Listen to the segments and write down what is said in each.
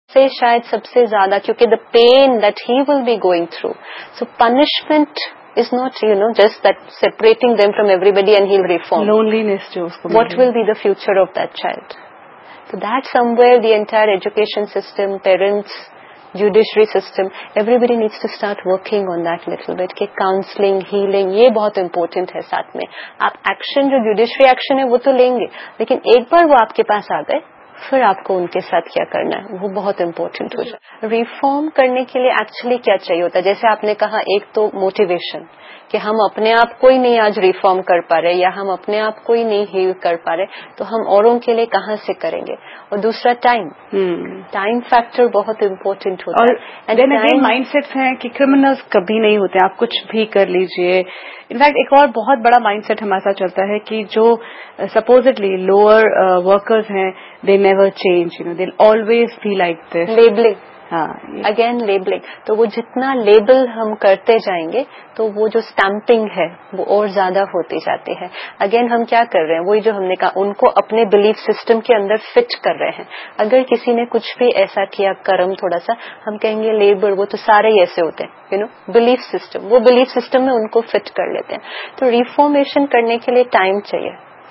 سے شاید سب سے زیادہ, کیونکہ the pain that he will be going through. So punishment is not, just that separating them from everybody and he'll reform. Loneliness jo usko. What will be the future of that child? So that somewhere the entire education system, parents, judiciary system, everybody needs to start working on that little bit. کہ counseling, healing, یہ بہت important ہے ساتھ میں. آپ action جو judiciary action ہے وہ تو لیں گے, لیکن ایک بار وہ آپ کے پاس آ گئے پھر آپ کو ان کے ساتھ کیا کرنا ہے وہ بہت امپورٹنٹ ہو جائے. ریفارم کرنے کے لیے ایکچولی کیا چاہیے ہوتا ہے, جیسے آپ نے کہا ایک تو موٹیویشن کہ ہم اپنے آپ کو ہی نہیں آج ریفارم کر پا رہے یا ہم اپنے آپ کو ہی نہیں ہیل کر پا رہے تو ہم اوروں کے لیے کہاں سے کریں گے. اور دوسرا ٹائم فیکٹر بہت امپورٹنٹ ہوتا ہے. مائنڈ سیٹس ہیں کہ کرمنلز کبھی نہیں ہوتے, آپ کچھ بھی کر لیجئے. انفیکٹ ایک اور بہت بڑا مائنڈ سیٹ ہمارے ساتھ چلتا ہے کہ جو سپوزٹلی لوور ورکرز ہیں they never change, they always be like this. Labelling, again labelling. تو وہ جتنا لیبل ہم کرتے جائیں گے تو وہ جو اسٹمپنگ ہے وہ اور زیادہ ہوتی جاتی ہے. اگین ہم کیا کر رہے ہیں, وہی جو ہم نے کہا ان کو اپنے بلیف سسٹم کے اندر فٹ کر رہے ہیں. اگر کسی نے کچھ بھی ایسا کیا کرم تھوڑا سا, ہم کہیں گے لیبل, وہ تو سارے ہی ایسے ہوتے ہیں, بلیف سسٹم, وہ بلیف سسٹم میں ان کو فٹ کر لیتے ہیں. تو ریفارمیشن کرنے کے لیے ٹائم چاہیے,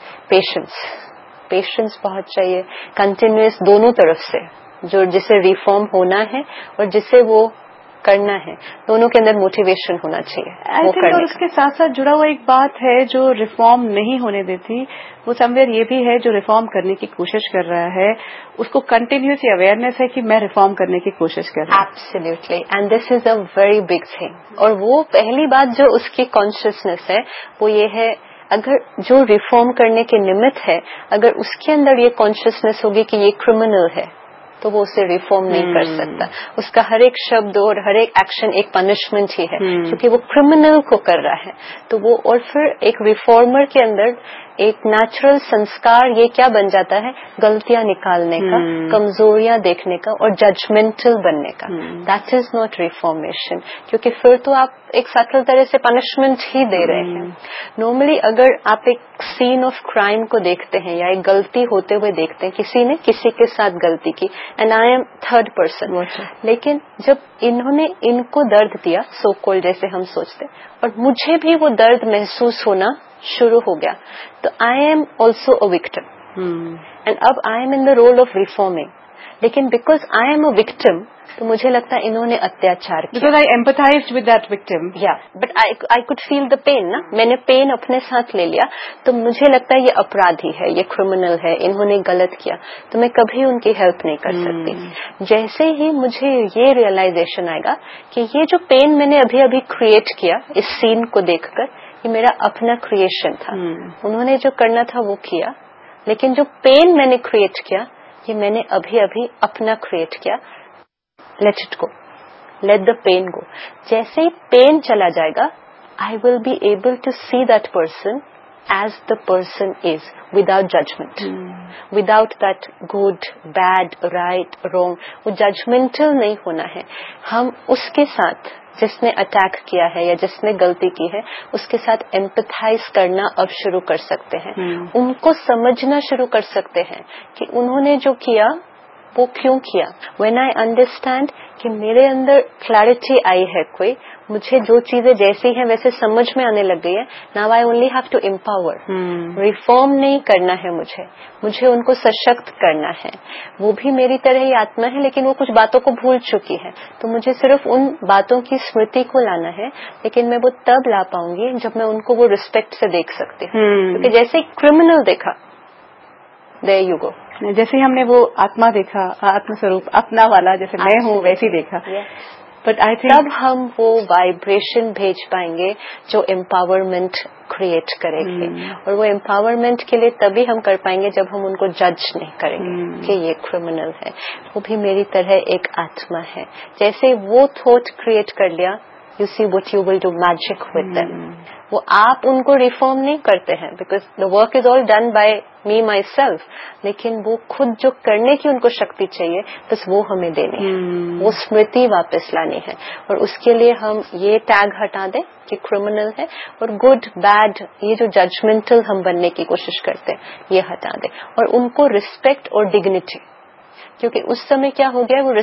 پیشنس بہت چاہیے, کنٹینیوس دونوں طرف سے, جو جسے ریفارم ہونا ہے اور جسے وہ کرنا ہے, دونوں کے اندر موٹیویشن ہونا چاہیے. اور اس کے ساتھ ساتھ جڑا ہوا ایک بات ہے جو ریفارم نہیں ہونے دیتی, وہ سمویئر یہ بھی ہے جو ریفارم کرنے کی کوشش کر رہا ہے اس کو کنٹینیوس اویئرنیس ہے کہ میں ریفارم کرنے کی کوشش کر رہا ہوں. Absolutely, and this is a very big thing. اور وہ پہلی بات جو اس کی کانشیسنیس ہے وہ یہ ہے, اگر جو ریفارم کرنے کے نمت ہے اگر اس کے اندر یہ کانشیسنیس ہوگی کہ یہ کرمنل ہے تو وہ اسے ریفارم نہیں کر سکتا. اس کا ہر ایک شبد اور ہر ایک ایکشن ایک پنشمنٹ ہی ہے کیونکہ وہ کرمنل کو کر رہا ہے. تو وہ, اور پھر ایک ریفارمر کے اندر ایک نیچرل سنسکار یہ کیا بن جاتا ہے, غلطیاں نکالنے کا, کمزوریاں دیکھنے کا اور ججمنٹل بننے کا. دیٹ از ناٹ ریفارمیشن, کیونکہ پھر تو آپ ایک سٹل طرح سے پنشمنٹ ہی دے رہے ہیں. نارملی اگر آپ ایک سین آف کرائم کو دیکھتے ہیں یا ایک غلطی ہوتے ہوئے دیکھتے ہیں, کسی نے کسی کے ساتھ غلطی کی and I am third person, لیکن جب انہوں نے ان کو درد دیا سو کول جیسے ہم سوچتے, اور مجھے بھی وہ درد محسوس ہونا شروع ہو گیا, تو I am also a victim and اب I am in the role of reforming. لیکن because I am a victim تو مجھے لگتا ہے انہوں نے اتیاچار کیا, because I empathized with that victim. Yeah, but I could feel the pain نا, میں نے پین اپنے ساتھ لے لیا, تو مجھے لگتا ہے یہ اپرادھی ہے, یہ کرمنل ہے, انہوں نے غلط کیا, تو میں کبھی ان کی ہیلپ نہیں کر سکتی. جیسے ہی مجھے یہ ریئلائزیشن آئے گا کہ یہ جو پین میں نے ابھی ابھی کریٹ کیا اس سین کو دیکھ کر, یہ میرا اپنا کریشن تھا, انہوں نے جو کرنا تھا وہ کیا, لیکن جو پین میں نے کریٹ کیا یہ میں نے ابھی ابھی اپنا کریٹ کیا. Late it go, let the pain گو. جیسے ہی پین چلا جائے گا آئی will be able to see that person as the person is, without judgment, without that good bad right wrong. وہ ججمنٹل نہیں ہونا ہے. ہم اس کے ساتھ جس نے اٹیک کیا ہے یا جس نے غلطی کی ہے اس کے ساتھ ایمپتھائز کرنا اب شروع کر سکتے ہیں, ان کو سمجھنا شروع کر سکتے ہیں کہ انہوں نے جو کیا وہ کیوں کیا. وین آئی انڈرسٹینڈ کہ میرے اندر کلیئرٹی آئی ہے, کوئی مجھے جو چیزیں جیسی ہیں ویسے سمجھ میں آنے لگ گئی ہے, now I only have to empower. Reform نہیں کرنا ہے مجھے ان کو سشکت کرنا ہے. وہ بھی میری طرح ہی آتما ہے لیکن وہ کچھ باتوں کو بھول چکی ہے, تو مجھے صرف ان باتوں کی اسمرتی کو لانا ہے, لیکن میں وہ تب لا پاؤں گی جب میں ان کو وہ ریسپیکٹ سے دیکھ سکتی ہوں. کیونکہ جیسے کرمنل دیکھا, there you go, جیسے ہم نے وہ آتما دیکھا, آتم سوروپ اپنا والا جیسے میں ہوں ویسے دیکھا, بٹ آئی تھنک تب ہم وہ وائبریشن بھیج پائیں گے جو امپاورمنٹ کریٹ کرے گی. اور وہ امپاورمنٹ کے لیے تبھی ہم کر پائیں گے جب ہم ان کو جج نہیں کریں گے کہ یہ کرمنل ہے, وہ بھی میری طرح ایک آتما ہے. جیسے وہ تھاٹ کریٹ کر لیا, you see what you will do magic with them. وہ آپ ان کو ریفارم نہیں کرتے ہیں because the work is all done by me my self, لیکن وہ خود جو کرنے کی ان کو شکتی چاہیے بس وہ ہمیں دینی ہے, وہ اسمرتی واپس لانی ہے. اور اس کے لیے ہم یہ ٹیگ ہٹا دیں کہ کرمنل ہے, اور گڈ بیڈ یہ جو ججمنٹل ہم بننے کی کوشش کرتے ہیں یہ ہٹا دیں, اور ان کو رسپیکٹ اور ڈگنیٹی, کیونکہ اس سمے کیا ہو گیا وہ